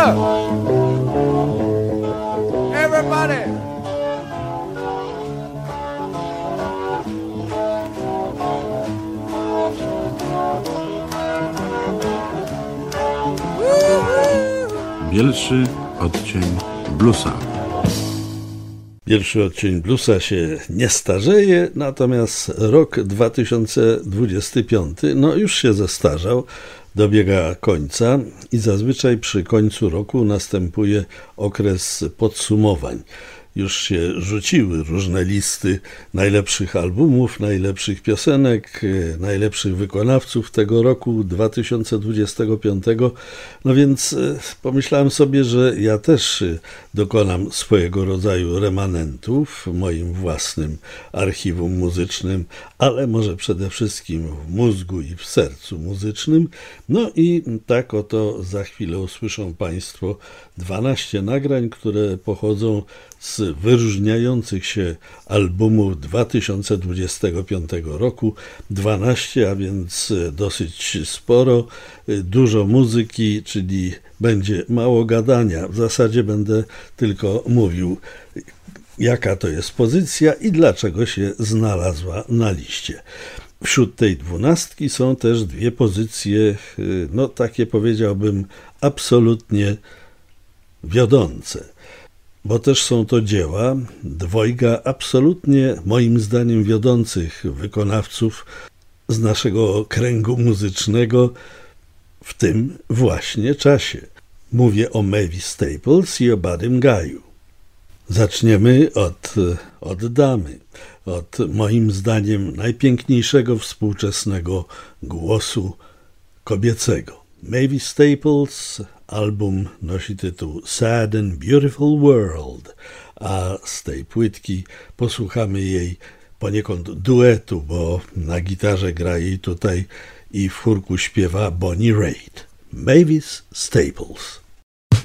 up! Everybody! Pierwszy odcień bluesa. Pierwszy odcień bluesa się nie starzeje, natomiast rok 2025 już się zestarzał, dobiega końca i zazwyczaj przy końcu roku następuje okres podsumowań. Już się rzuciły różne listy najlepszych albumów, najlepszych piosenek, najlepszych wykonawców tego roku 2025. No więc pomyślałem sobie, że ja też dokonam swojego rodzaju remanentu w moim własnym archiwum muzycznym, ale może przede wszystkim w mózgu i w sercu muzycznym. No i tak oto za chwilę usłyszą Państwo 12 nagrań, które pochodzą z wyróżniających się albumów 2025 roku. 12, a więc dosyć sporo, dużo muzyki, czyli będzie mało gadania. W zasadzie będę tylko mówił, jaka to jest pozycja i dlaczego się znalazła na liście. Wśród tej 12 są też dwie pozycje, takie powiedziałbym absolutnie wiodące. Bo też są to dzieła dwojga absolutnie, moim zdaniem, wiodących wykonawców z naszego kręgu muzycznego w tym właśnie czasie. Mówię o Mavis Staples i o Buddym Guy'u. Zaczniemy od damy, od moim zdaniem najpiękniejszego współczesnego głosu kobiecego. Mavis Staples, album nosi tytuł Sad and Beautiful World, a z tej płytki posłuchamy jej poniekąd duetu, bo na gitarze gra jej tutaj i w chórku śpiewa Bonnie Raitt. Mavis Staples.